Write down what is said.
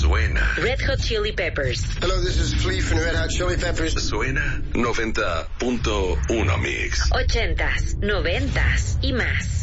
Suena. Red Hot Chili Peppers. Hello, this is Flea from Red Hot Chili Peppers. Suena 90.1 Mix. 80s, 90s y más.